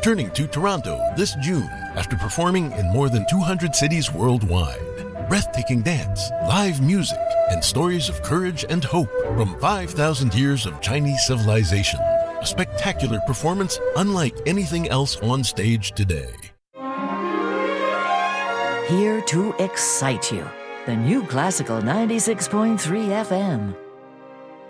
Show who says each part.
Speaker 1: returning to Toronto this June after performing in more than 200 cities worldwide. Breathtaking dance, live music, and stories of courage and hope from 5,000 years of Chinese civilization. A spectacular performance unlike anything else on stage today.
Speaker 2: Here to excite you. The new Classical 96.3 FM.